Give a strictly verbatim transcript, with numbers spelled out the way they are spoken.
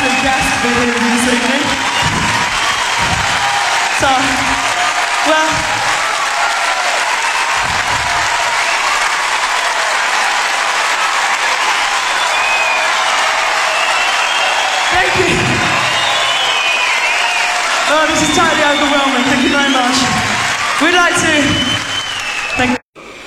absolute guest to be here with you this evening. So, well, thank you. Oh, this is totally overwhelming. Thank you very much. We'd like to